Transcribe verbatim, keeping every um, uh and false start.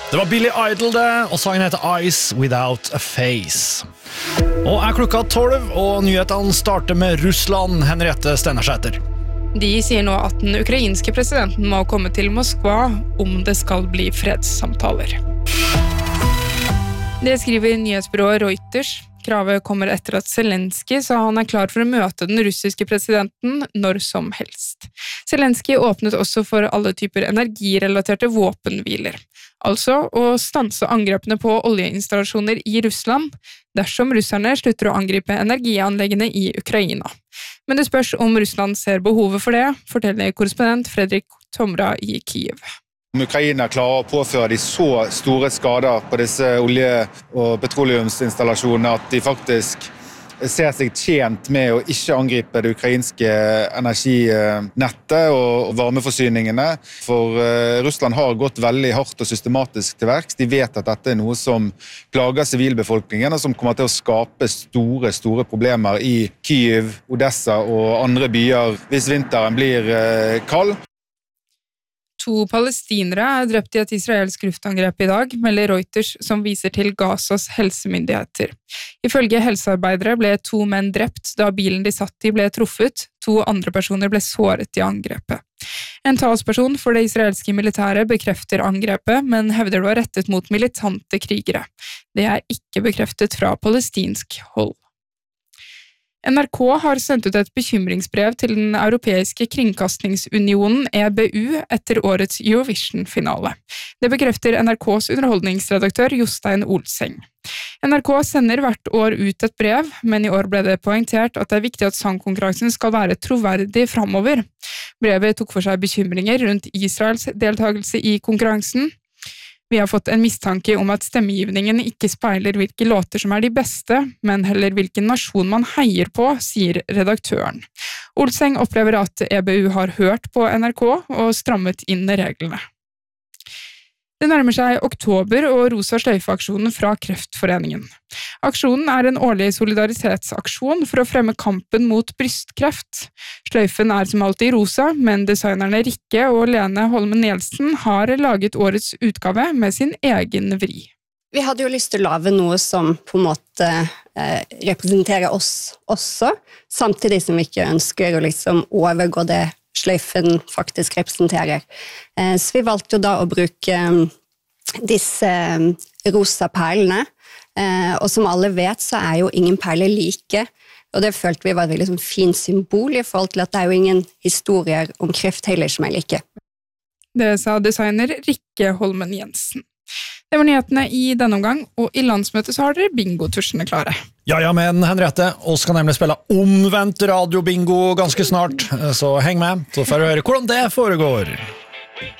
Det var Billy Idol det, og sangen heter Eyes Without a Face. Og er klokka tolv, og nyhetene starter med Russland, Henriette Stenersæter. De sier nå at den ukrainske presidenten må komme til Moskva om det skal bli fredssamtaler. Det skriver nyhetsbyrået Reuters. Kravet kommer etter at Zelensky sa han er klar for å møte den russiske presidenten når som helst. Zelensky åpnet også for alle typer energirelaterte våpenhviler, altså å stanse angrepene på oljeinstallasjoner i Russland dersom russerne slutter å angripe energianleggene i Ukraina. Men det spørs om Russland ser behovet for det, forteller korrespondent Fredrik Tomra i Kiev. Om Ukraina klarer å påføre de så store skader på disse olje- og petroleumsinstallasjonene at de faktisk ser seg tjent med å ikke angripe det ukrainske energinettet og varmeforsyningene. For Russland har gått veldig hardt og systematisk til verks. De vet at dette er noe som plager sivilbefolkningen og som kommer til å skape store, store problemer i Kyiv, Odessa og andre byer hvis vinteren blir kald. To palestinere er drept i et israelsk luftangrep i dag, melder Reuters, som viser til Gazas helsemyndigheter. Ifølge helsearbeidere ble to menn drept da bilen de satt i ble truffet. To andre personer ble såret i angrepet. En talsperson for det israelske militæret bekrefter angrepet, men hevder det var rettet mot militante krigere. Det er ikke bekreftet fra palestinsk hold. N R K har sendt ut et bekymringsbrev til den europeiske kringkastingsunionen E B U etter årets Eurovision-finale. Det bekrefter N R K's underholdningsredaktør Jostein Olseng. N R K sender hvert år ut et brev, men i år ble det poengtert at det er viktig at sangkonkurransen skal være troverdig fremover. Brevet tok for seg bekymringer rundt Israels deltagelse i konkurransen. Vi har fått en mistanke om at stemmegivningen ikke speiler hvilke låter som er de beste, men heller hvilken nasjon man heier på, sier redaktøren. Olseng opplever at E B U har hørt på N R K og strammet inn reglene. Det nærmer seg oktober og Rosa sløyfe-aksjonen fra Kreftforeningen. Aksjonen er en årlig solidaritetsaksjon for å fremme kampen mot brystkreft. Sløyfen er som alltid rosa, men designerne Rikke og Lene Holmen Nielsen har laget årets utgave med sin egen vri. Vi hadde jo lyst til å lage noe som på en måte eh, representerer oss også, samtidig som vi ikke ønsker å liksom overgå det sløyfen faktisk representerer. Så vi valgte jo da å bruke disse rosa perlene, og som alle vet så er jo ingen perler like, og det følte vi var et veldig sånn fint symbol i forhold til at det er jo ingen historier om kreft heller som er like. Det sa designer Rikke Holmen Jensen. Det var nyhetene i denne omgang, og i landsmøtet så har dere bingo-tursene klare. Ja, ja, men Henriette, oss skal nemlig spille omvendt radiobingo ganske snart, så heng med, så får du høre hvordan det foregår.